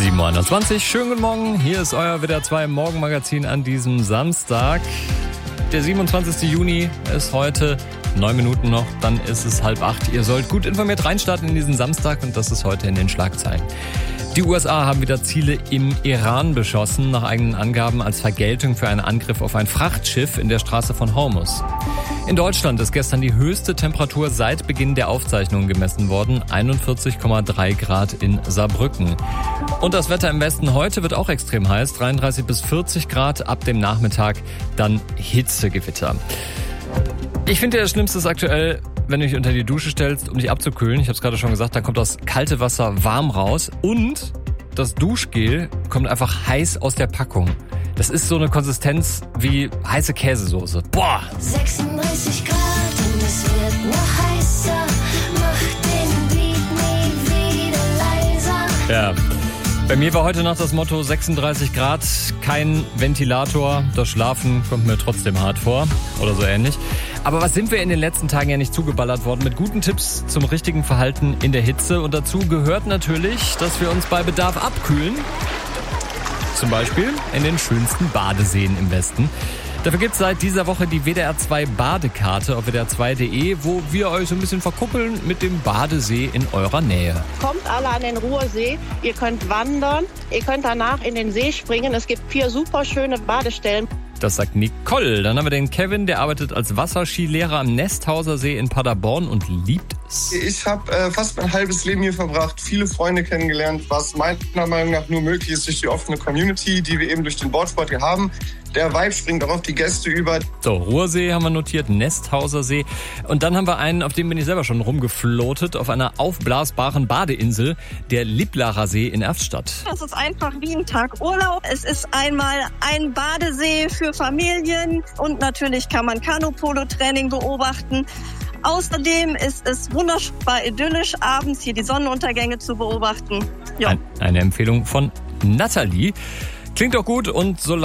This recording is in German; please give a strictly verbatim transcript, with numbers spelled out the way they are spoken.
sieben Uhr einundzwanzig, schönen guten Morgen. Hier ist euer W D R zwei Morgenmagazin an diesem Samstag. Der siebenundzwanzigster Juni ist heute, neun Minuten noch, dann ist es halb acht. Ihr sollt gut informiert reinstarten in diesen Samstag und das ist heute in den Schlagzeilen. Die U S A haben wieder Ziele im Iran beschossen, nach eigenen Angaben als Vergeltung für einen Angriff auf ein Frachtschiff in der Straße von Hormuz. In Deutschland ist gestern die höchste Temperatur seit Beginn der Aufzeichnungen gemessen worden, einundvierzig Komma drei Grad in Saarbrücken. Und das Wetter im Westen heute wird auch extrem heiß, dreiunddreißig bis vierzig Grad, ab dem Nachmittag dann Hitzegewitter. Ich finde, das Schlimmste ist aktuell, wenn du dich unter die Dusche stellst, um dich abzukühlen. Ich habe es gerade schon gesagt, dann kommt das kalte Wasser warm raus und das Duschgel kommt einfach heiß aus der Packung. Das ist so eine Konsistenz wie heiße Käsesoße. Boah! sechsunddreißig Grad und es wird noch heißer. Mach den Beat nie wieder leiser. Ja. Bei mir war heute Nacht das Motto sechsunddreißig Grad, kein Ventilator. Das Schlafen kommt mir trotzdem hart vor oder so ähnlich. Aber was sind wir in den letzten Tagen ja nicht zugeballert worden mit guten Tipps zum richtigen Verhalten in der Hitze. Und dazu gehört natürlich, dass wir uns bei Bedarf abkühlen. Zum Beispiel in den schönsten Badeseen im Westen. Dafür gibt es seit dieser Woche die W D R zwei Badekarte auf W D R zwei Punkt de, wo wir euch so ein bisschen verkuppeln mit dem Badesee in eurer Nähe. Kommt alle an den Ruhrsee, ihr könnt wandern, ihr könnt danach in den See springen. Es gibt vier super schöne Badestellen. Das sagt Nicole. Dann haben wir den Kevin, der arbeitet als Wasserskilehrer am Nesthauser See in Paderborn und liebt es. Ich habe äh, fast mein halbes Leben hier verbracht, viele Freunde kennengelernt, was meiner Meinung nach nur möglich ist durch die offene Community, die wir eben durch den Boardsport hier haben. Der Vibe springt auch auf die Gäste über. So, Ruhrsee haben wir notiert, Nesthauser See. Und dann haben wir einen, auf dem bin ich selber schon rumgefloatet, auf einer aufblasbaren Badeinsel, der Lieblacher See in Erftstadt. Das ist einfach wie ein Tag Urlaub. Es ist einmal ein Badesee für Familien und natürlich kann man Kanu-Polo-Training beobachten. Außerdem ist es wunderbar idyllisch, abends hier die Sonnenuntergänge zu beobachten. Ja. Ein, eine Empfehlung von Nathalie. Klingt doch gut und so